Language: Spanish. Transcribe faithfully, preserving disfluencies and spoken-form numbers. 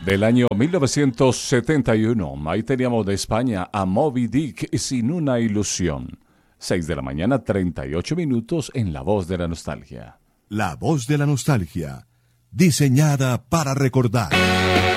Del año mil novecientos setenta y uno, ahí teníamos de España a Moby Dick, Sin una ilusión. seis de la mañana, treinta y ocho minutos en La Voz de la Nostalgia. La Voz de la Nostalgia, diseñada para recordar.